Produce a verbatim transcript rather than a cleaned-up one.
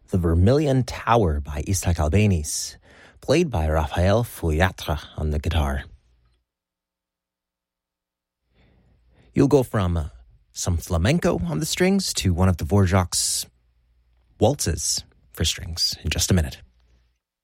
The Vermilion Tower by Isaac Albéniz, played by Raphael Fuyatra on the guitar. You'll go from uh, some flamenco on the strings to one of the Dvorak's waltzes for strings in just a minute.